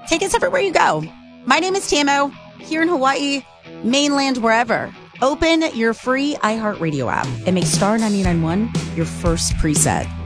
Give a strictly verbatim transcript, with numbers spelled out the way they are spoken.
Take us everywhere you go. My name is Tamo, here in Hawaii, mainland, wherever. Open your free iHeartRadio app and make Star ninety-nine point one your first preset.